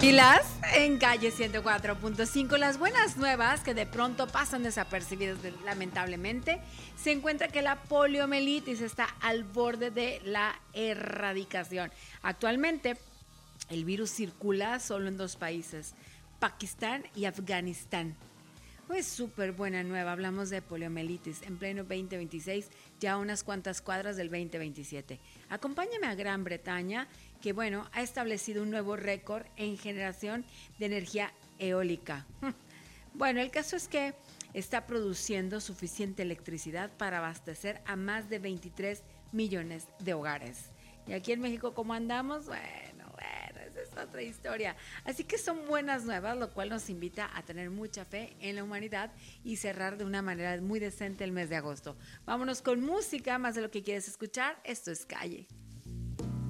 Pilas en calle 104.5. Las buenas nuevas que de pronto pasan desapercibidas lamentablemente. Se encuentra que la poliomielitis está al borde de la erradicación. Actualmente el virus circula solo en 2 países, Pakistán y Afganistán. Pues súper buena nueva, hablamos de poliomielitis en pleno 2026, ya a unas cuantas cuadras del 2027. Acompáñame a Gran Bretaña, que bueno, ha establecido un nuevo récord en generación de energía eólica. Bueno, el caso es que está produciendo suficiente electricidad para abastecer a más de 23 millones de hogares. Y aquí en México, ¿cómo andamos? Bueno, esa es otra historia. Así que son buenas nuevas, lo cual nos invita a tener mucha fe en la humanidad y cerrar de una manera muy decente el mes de agosto. Vámonos con música, más de lo que quieres escuchar. Esto es Calle.